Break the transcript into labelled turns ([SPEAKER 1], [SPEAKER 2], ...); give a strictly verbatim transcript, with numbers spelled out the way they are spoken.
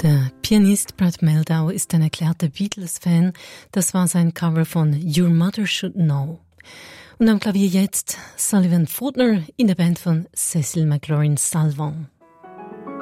[SPEAKER 1] Der Pianist Brad Mehldau ist ein erklärter Beatles-Fan. Das war sein Cover von Your Mother Should Know. Und am Klavier jetzt Sullivan Fortner in der Band von Cecil McLaurin-Salvant.